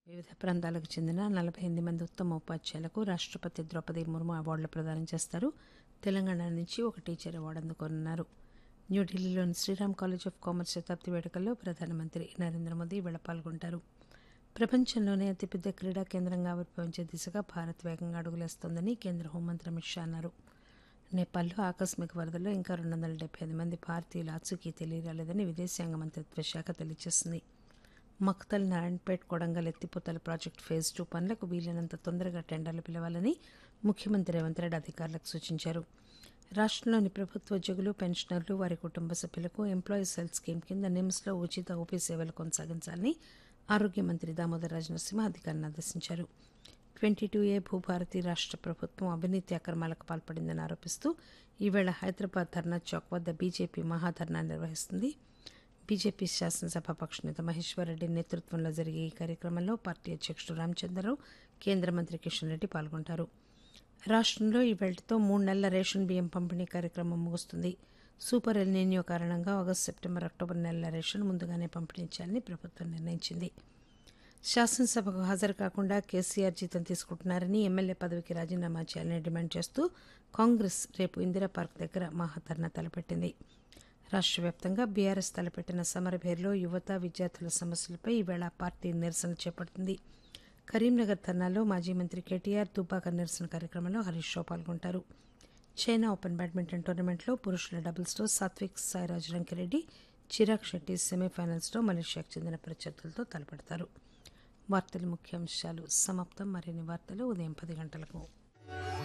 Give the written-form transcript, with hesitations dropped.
వివిధ ప్రాంతాలకు చెందిన 48 మంది ఉత్తమ ఉపాధ్యాయులకు రాష్ట్రపతి ద్రౌపది ముర్ము అవార్డులు ప్రదానం చేస్తారు. తెలంగాణ నుంచి ఒక టీచర్ అవార్డు అందుకోనున్నారు. న్యూఢిల్లీలోని శ్రీరామ్ కాలేజ్ ఆఫ్ కామర్స్ శతాబ్ది వేడుకల్లో ప్రధానమంత్రి నరేంద్ర మోదీ ఈవేళ పాల్గొంటారు. ప్రపంచంలోనే అతిపెద్ద క్రీడా కేంద్రంగా ఆవిర్భవించే దిశగా భారత్ వేగంగా అడుగులేస్తోందని కేంద్ర హోంమంత్రి అమిత్ షా అన్నారు. నేపాల్లో ఆకస్మిక వరదల్లో ఇంకా 275 మంది భారతీయుల ఆచూకీ తెలియరాలేదని విదేశాంగ మంత్రిత్వ శాఖ తెలియజేసింది. మక్తల్, నారాయణపేట్, కొడంగల్ ఎత్తిపోతల ప్రాజెక్టు ఫేజ్ 2 పనులకు వీలైనంత తొందరగా టెండర్లు పిలవాలని ముఖ్యమంత్రి రేవంత్ రెడ్డి అధికారులకు సూచించారు. రాష్ట్రంలోని ప్రభుత్వోద్యోగులు, పెన్షనర్లు, వారి కుటుంబ సభ్యులకు ఎంప్లాయీస్ హెల్త్ స్కీమ్ కింద నిమ్స్లో ఉచిత ఓపీ సేవలు కొనసాగించాలని ఆరోగ్య మంత్రి దామోదర్ రాజనరసింహ అధికారులను ఆదేశించారు. 22A భూభారతి రాష్ట్ర ప్రభుత్వం అవినీతి అక్రమాలకు పాల్పడిందని ఆరోపిస్తూ ఈవేళ హైదరాబాద్ ధర్నా చౌక్ వద్ద బీజేపీ మహాధర్నా నిర్వహిస్తుంది. బీజేపీ శాసనసభాపక్ష నేత మహేశ్వరరెడ్డి నేతృత్వంలో జరిగే ఈ కార్యక్రమంలో పార్టీ అధ్యక్షుడు రామచంద్రరావు, కేంద్ర మంత్రి కిషన్ రెడ్డి పాల్గొంటారు. రాష్ట్రంలో ఈ వేళతో 3 నెలల రేషన్ బియ్యం పంపిణీ కార్యక్రమం ముగుస్తుంది. సూపర్ ఎల్నినో కారణంగా ఆగస్టు, సెప్టెంబర్, అక్టోబర్ నెలల రేషన్ ముందుగానే పంపిణీ చేయాలని ప్రభుత్వం నిర్ణయించింది. శాసనసభకు హాజరు కాకుండా కేసీఆర్ జీతం తీసుకుంటున్నారని, ఎమ్మెల్యే పదవికి రాజీనామా చేయాలని డిమాండ్ చేస్తూ కాంగ్రెస్ రేపు ఇందిరా పార్క్ దగ్గర మహాధర్నా తలపెట్టింది. రాష్ట్ర వ్యాప్తంగా బీఆర్ఎస్ తలపెట్టిన సమరభేర్లో యువత, విద్యార్థుల సమస్యలపై ఈవేళ పార్టీ నిరసన చేపడుతుంది. కరీంనగర్ ధర్నాలో మాజీ మంత్రి కేటీఆర్, దుబ్బాక నిరసన కార్యక్రమంలో హరీష్ రావు పాల్గొంటారు. చైనా ఓపెన్ బ్యాడ్మింటన్ టోర్నమెంట్లో పురుషుల డబుల్స్లో సాత్విక్ సాయిరాజ్ రంకిరెడ్డి, చిరాగ్ షెట్టి సెమీఫైనల్స్లో మలేషియాకు చెందిన ప్రత్యర్థులతో తలపడతారు. వార్తల ముఖ్యాంశాలు సమాప్తం. మరిన్ని వార్తలు ఉదయం 10 గంటలకు.